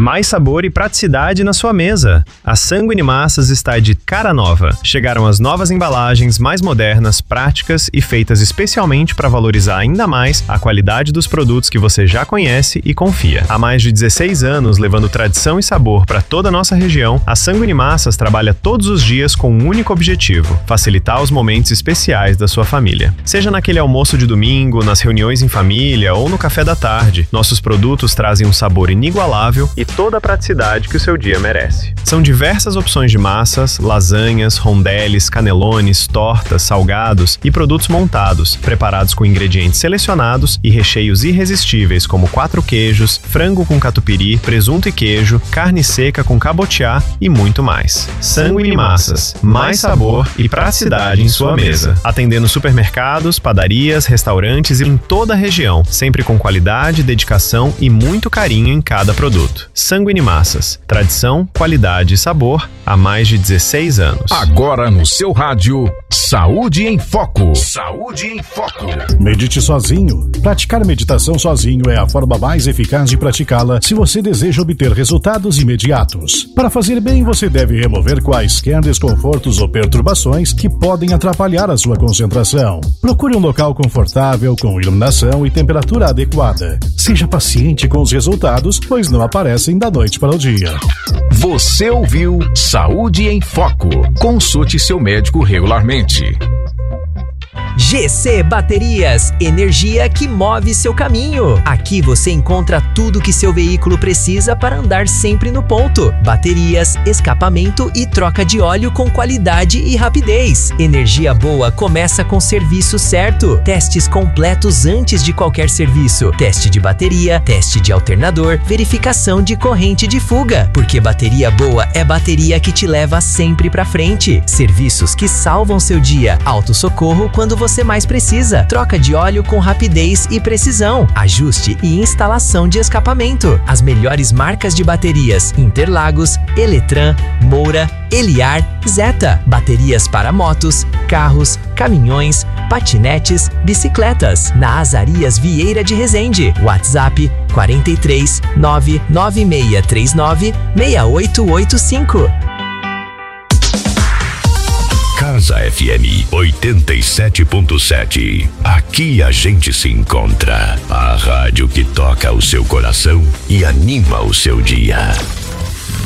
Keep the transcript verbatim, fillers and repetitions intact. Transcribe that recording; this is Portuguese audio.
Mais sabor e praticidade na sua mesa. A Sanguine Massas está de cara nova. Chegaram as novas embalagens mais modernas, práticas e feitas especialmente para valorizar ainda mais a qualidade dos produtos que você já conhece e confia. Há mais de dezesseis anos, levando tradição e sabor para toda a nossa região, a Sanguine Massas trabalha todos os dias com um único objetivo: facilitar os momentos especiais da sua família. Seja naquele almoço de domingo, nas reuniões em família ou no café da tarde, nossos produtos trazem um sabor inigualável e toda a praticidade que o seu dia merece. São diversas opções de massas, lasanhas, rondeles, canelones, tortas, salgados e produtos montados, preparados com ingredientes selecionados e recheios irresistíveis como quatro queijos, frango com catupiry, presunto e queijo, carne seca com cabotiá e muito mais. Sanguine Massas, mais sabor e praticidade em sua mesa. Atendendo supermercados, padarias, restaurantes e em toda a região, sempre com qualidade, dedicação e muito carinho em cada produto. Sanguine Massas, tradição, qualidade e sabor há mais de dezesseis anos. Agora no seu rádio, Saúde em Foco. Saúde em Foco. Medite sozinho. Praticar meditação sozinho é a forma mais eficaz de praticá-la se você deseja obter resultados imediatos. Para fazer bem, você deve remover quaisquer desconfortos ou perturbações que podem atrapalhar a sua concentração. Procure um local confortável, com iluminação e temperatura adequada. Seja paciente com os resultados, pois não aparecem da noite para o dia. Você ouviu Saúde em Foco. Consulte seu médico regularmente. G C Baterias, energia que move seu caminho. Aqui você encontra tudo que seu veículo precisa para andar sempre no ponto: baterias, escapamento e troca de óleo com qualidade e rapidez. Energia boa começa com o serviço certo. Testes completos antes de qualquer serviço: teste de bateria, teste de alternador, verificação de corrente de fuga. Porque bateria boa é bateria que te leva sempre pra frente. Serviços que salvam seu dia: autossocorro quando você mais precisa, troca de óleo com rapidez e precisão, ajuste e instalação de escapamento. As melhores marcas de baterias: Interlagos, Eletran, Moura, Eliar, Zeta. Baterias para motos, carros, caminhões, patinetes, bicicletas. Na Azarias Vieira de Resende. WhatsApp quarenta e três, nove nove seis três nove, seis oito oito cinco. Casa F M oitenta e sete ponto sete. Aqui a gente se encontra. A rádio que toca o seu coração e anima o seu dia.